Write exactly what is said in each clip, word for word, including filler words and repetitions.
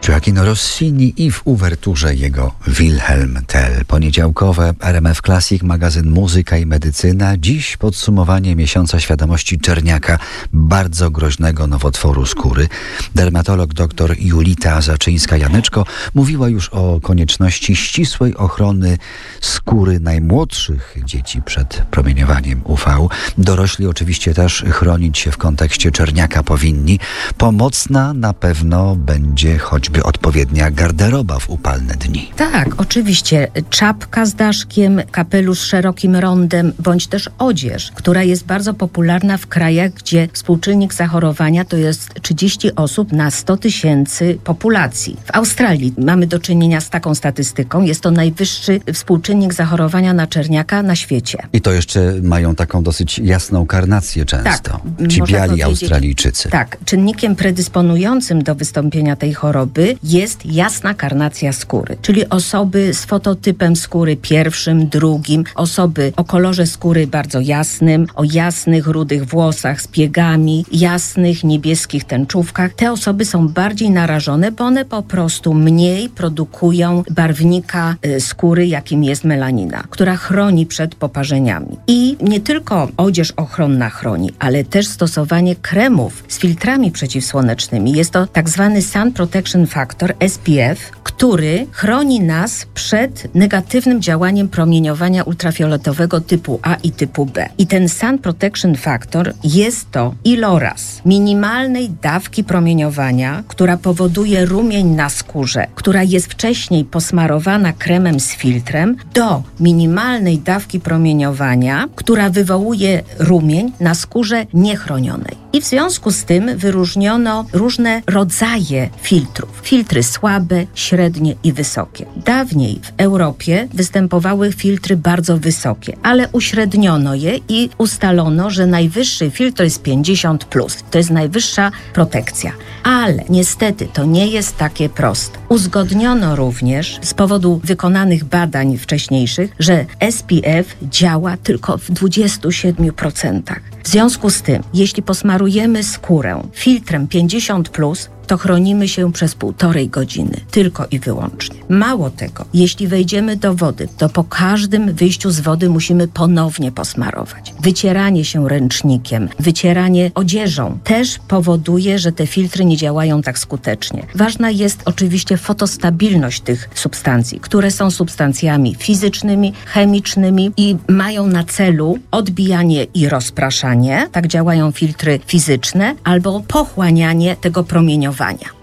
Gioachino Rossini i w uwerturze jego Wilhelm Tell. Poniedziałkowe R M F Classic, magazyn Muzyka i Medycyna. Dziś podsumowanie miesiąca świadomości czerniaka, bardzo groźnego nowotworu skóry. Dermatolog dr Julita Zaczyńska-Janeczko mówiła już o konieczności ścisłej ochrony skóry najmłodszych dzieci przed promieniowaniem U V. Dorośli oczywiście też chronić się w kontekście czerniaka powinni. Pomocna na pewno będzie choćby odpowiednia garderoba w upalne dni. Tak, oczywiście. Czapka z daszkiem, kapelusz z szerokim rondem, bądź też odzież, która jest bardzo popularna w krajach, gdzie współczynnik zachorowania to jest trzydzieści osób na sto tysięcy populacji. W Australii mamy do czynienia z taką statystyką. Jest to najwyższy współczynnik zachorowania na czerniaka na świecie. I to jeszcze mają taką dosyć jasną karnację często. Tak, ci biali powiedzieć, Australijczycy. Tak, czynnikiem predysponującym do wystąpienia tej choroby jest jasna karnacja skóry, czyli osoby z fototypem skóry pierwszym, drugim, osoby o kolorze skóry bardzo jasnym, o jasnych, rudych włosach z piegami, jasnych, niebieskich tęczówkach. Te osoby są bardziej narażone, bo one po prostu mniej produkują barwnika y, skóry, jakim jest melanina, która chroni przed poparzeniami. I nie tylko odzież ochronna chroni, ale też stosowanie kremów z filtrami przeciwsłonecznymi. Jest to tak zwany Sun Protection Factor, S P F, który chroni nas przed negatywnym działaniem promieniowania ultrafioletowego typu A i typu B. I ten Sun Protection Factor jest to iloraz minimalnej dawki promieniowania, która powoduje rumień na skórze, która jest wcześniej posmarowana kremem z filtrem, do minimalnej dawki promieniowania, która wywołuje rumień na skórze niechronionej. I w związku z tym wyróżniono różne rodzaje filtrów. Filtry słabe, średnie i wysokie. Dawniej w Europie występowały filtry bardzo wysokie, ale uśredniono je i ustalono, że najwyższy filtr jest pięćdziesiąt plus. To jest najwyższa protekcja. Ale niestety to nie jest takie proste. Uzgodniono również z powodu wykonanych badań wcześniejszych, że S P F działa tylko w dwudziestu siedmiu procentach. W związku z tym, jeśli posmarujemy skórę filtrem pięćdziesiąt plus, to chronimy się przez półtorej godziny, tylko i wyłącznie. Mało tego, jeśli wejdziemy do wody, to po każdym wyjściu z wody musimy ponownie posmarować. Wycieranie się ręcznikiem, wycieranie odzieżą też powoduje, że te filtry nie działają tak skutecznie. Ważna jest oczywiście fotostabilność tych substancji, które są substancjami fizycznymi, chemicznymi i mają na celu odbijanie i rozpraszanie, tak działają filtry fizyczne, albo pochłanianie tego promieniowania.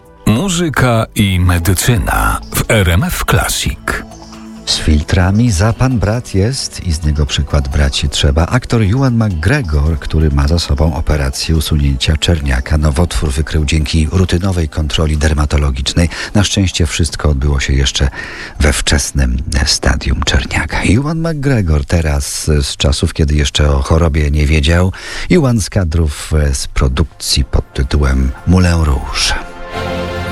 Muzyka i medycyna w R M F Classic. Z filtrami za pan brat jest i z niego przykład brać się trzeba. Aktor Ewan McGregor, który ma za sobą operację usunięcia czerniaka. Nowotwór wykrył dzięki rutynowej kontroli dermatologicznej. Na szczęście wszystko odbyło się jeszcze we wczesnym stadium czerniaka. Ewan McGregor teraz z czasów, kiedy jeszcze o chorobie nie wiedział. Ewan z kadrów z produkcji pod tytułem Moulin Rouge.